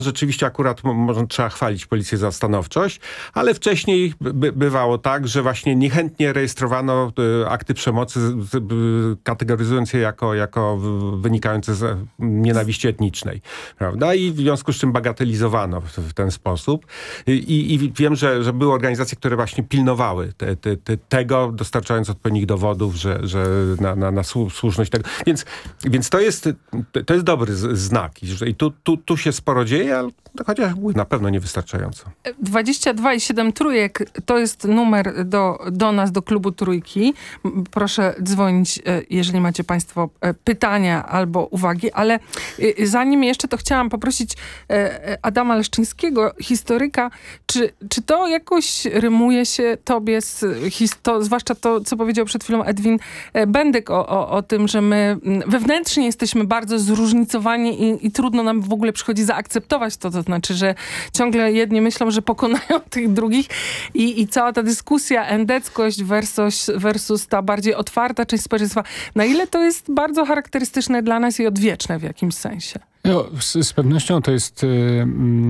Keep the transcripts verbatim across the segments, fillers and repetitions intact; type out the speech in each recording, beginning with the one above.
Rzeczywiście akurat może trzeba chwalić policję za stanowczość, ale wcześniej by, bywało tak, że właśnie niechętnie rejestrowano y, akty przemocy, y, y, kategoryzując je jako, jako wynikające z nienawiści etnicznej, prawda? I w związku z czym bagatelizowano w, w ten sposób. I, i wiem, że, że były organizacje, które właśnie pilnowały te, te, te, tego, dostarczając odpowiednich dowodów, że, że na, na, na słuszność tego. Więc, więc to jest, to jest dobry z, znak. I, że, i tu, tu, tu się sporo dzieje, ale chociaż na pewno niewystarczająco. dwadzieścia dwa i siedem trójek to jest numer do, do nas, do klubu Trójki. Proszę dzwonić, jeżeli macie państwo pytania albo uwagi, ale zanim jeszcze to chciałam poprosić Adama Leszczyńskiego, historyka, czy, czy to jakoś rymuje się tobie z histo- zwłaszcza to, co powiedział przed chwilą Edwin Bendyk o, o, o tym, że my wewnętrznie jesteśmy bardzo zróżnicowani i, i trudno nam w ogóle przychodzi zaakceptować to, to znaczy, że ciągle jedni myślą, że pokonają tych drugich i, i cała ta dyskusja endeckość versus, versus ta bardziej otwarta część społeczeństwa, na ile to jest bardzo charakterystyczne dla nas i odwieczne w jakimś sensie? No, z, z pewnością to jest y, y,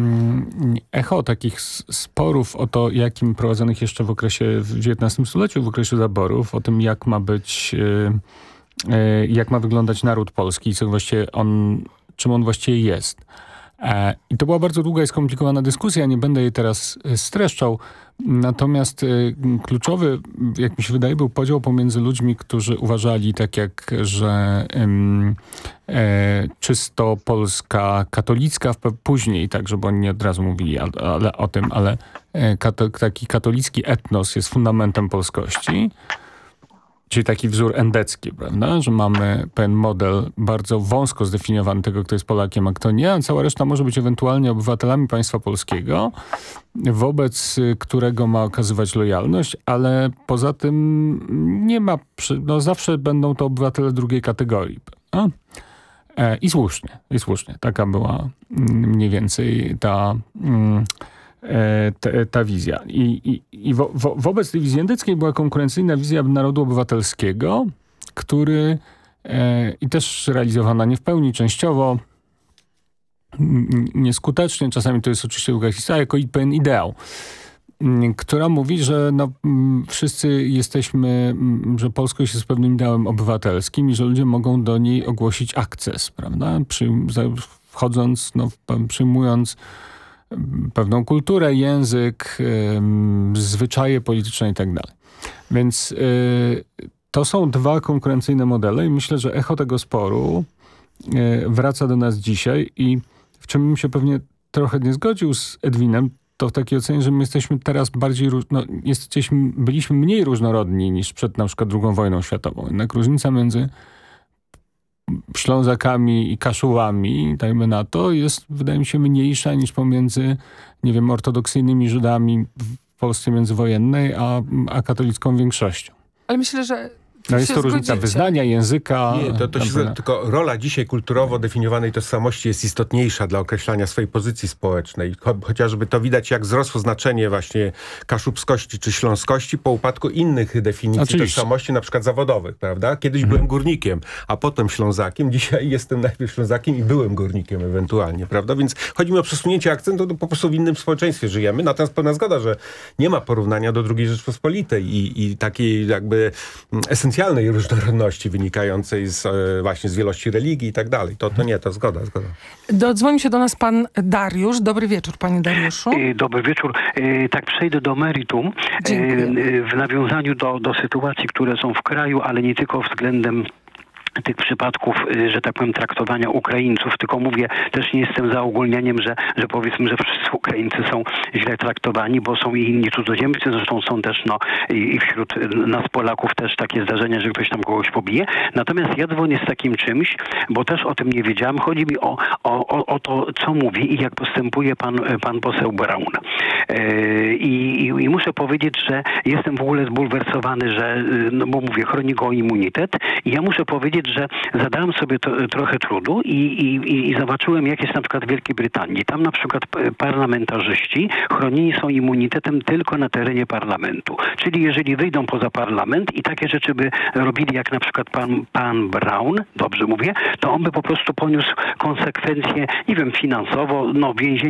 echo takich sporów o to, jakim prowadzonych jeszcze w okresie, w dziewiętnastym stuleciu, w okresie zaborów, o tym, jak ma być, y, y, jak ma wyglądać naród polski i co właściwie on, czym on właściwie jest. E, I to była bardzo długa i skomplikowana dyskusja, nie będę jej teraz streszczał. Natomiast y, kluczowy, jak mi się wydaje, był podział pomiędzy ludźmi, którzy uważali tak jak, że ym, e, czysto Polska katolicka, później tak, żeby oni nie od razu mówili ale, ale, o tym, ale e, kato, taki katolicki etnos jest fundamentem polskości. Czyli taki wzór endecki, prawda? Że mamy pewien model bardzo wąsko zdefiniowany tego, kto jest Polakiem, a kto nie, a cała reszta może być ewentualnie obywatelami państwa polskiego, wobec którego ma okazywać lojalność, ale poza tym nie ma, no zawsze będą to obywatele drugiej kategorii. Prawda? E, I słusznie, i słusznie. Taka była mniej więcej ta... Mm, Ta, ta wizja. I, i, i wo, wo, wobec tej wizji endeckiej była konkurencyjna wizja narodu obywatelskiego, który e, i też realizowana nie w pełni, częściowo, m, nieskutecznie, czasami to jest oczywiście długa historia, jako pewien ideał, m, która mówi, że no, m, wszyscy jesteśmy, m, że polskość jest pewnym ideałem obywatelskim i że ludzie mogą do niej ogłosić akces, prawda? Przy, za, wchodząc, no, przyjmując pewną kulturę, język, yy, zwyczaje polityczne i tak dalej. Więc yy, to są dwa konkurencyjne modele i myślę, że echo tego sporu yy, wraca do nas dzisiaj i w czym bym się pewnie trochę nie zgodził z Edwinem, to w takiej ocenie, że my jesteśmy teraz bardziej, no, jesteśmy, byliśmy mniej różnorodni niż przed na przykład drugą wojną światową. Jednak różnica między Ślązakami i Kaszułami, dajmy na to, jest, wydaje mi się, mniejsza niż pomiędzy, nie wiem, ortodoksyjnymi Żydami w Polsce międzywojennej, a, a katolicką większością. Ale myślę, że No jest to różnica wyznania, języka. Nie, to, to się, tylko rola dzisiaj kulturowo definiowanej tożsamości jest istotniejsza dla określania swojej pozycji społecznej. Cho, chociażby to widać, jak wzrosło znaczenie właśnie kaszubskości czy śląskości po upadku innych definicji Oczywiście. tożsamości, na przykład zawodowych, prawda? Kiedyś mhm. byłem górnikiem, a potem Ślązakiem. Dzisiaj jestem najpierw Ślązakiem i byłem górnikiem ewentualnie, prawda? Więc chodzi mi o przesunięcie akcentu, to po prostu w innym społeczeństwie żyjemy. Natomiast pełna zgoda, że nie ma porównania do drugiej Rzeczpospolitej i, i takiej jakby esencjalnej esencjalnej różnorodności wynikającej z, e, właśnie z wielości religii i tak dalej. To, to nie, to zgoda, zgoda. Dodzwonił się do nas pan Dariusz. Dobry wieczór, panie Dariuszu. Dobry wieczór. Tak przejdę do meritum. Dziękuję. W nawiązaniu do, do sytuacji, które są w kraju, ale nie tylko względem tych przypadków, że tak powiem, traktowania Ukraińców, tylko mówię, też nie jestem za ogólnianiem, że, że powiedzmy, że wszyscy Ukraińcy są źle traktowani, bo są i inni cudzoziemcy, zresztą są też no i wśród nas Polaków też takie zdarzenia, że ktoś tam kogoś pobije. Natomiast ja dzwonię z takim czymś, bo też o tym nie wiedziałem. Chodzi mi o, o, o, o to, co mówi i jak postępuje pan, pan poseł Braun. Yy, i, I muszę powiedzieć, że jestem w ogóle zbulwersowany, że, no bo mówię, chroni go immunitet i ja muszę powiedzieć, powiedzieć, że zadałem sobie to, trochę trudu i, i, i zobaczyłem, jak jest na przykład w Wielkiej Brytanii. Tam na przykład parlamentarzyści chronieni są immunitetem tylko na terenie parlamentu. Czyli jeżeli wyjdą poza parlament i takie rzeczy by robili, jak na przykład pan, pan Brown, dobrze mówię, to on by po prostu poniósł konsekwencje, nie wiem, finansowo, no więzienie